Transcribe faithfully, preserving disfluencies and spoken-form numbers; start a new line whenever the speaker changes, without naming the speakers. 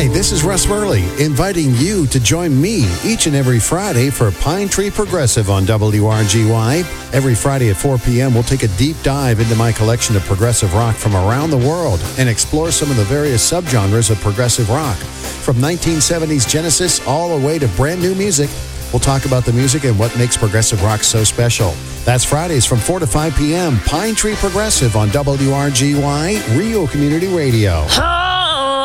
Hi, this is Russ Murley, inviting you to join me each and every Friday for Pine Tree Progressive on W R G Y. Every Friday at four p.m., we'll take a deep dive into my collection of progressive rock from around the world and explore some of the various subgenres of progressive rock. From nineteen seventies Genesis all the way to brand new music, we'll talk about the music and what makes progressive rock so special. That's Fridays from four to five p.m. Pine Tree Progressive on W R G Y, Rio Community Radio.
Oh!